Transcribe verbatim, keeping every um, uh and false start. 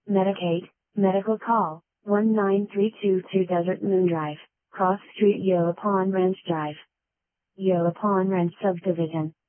Medicaid, Medical Call, one nine three two two Desert Moon Drive, Cross Street, Yaupon Ranch Drive. Yaupon Ranch Subdivision.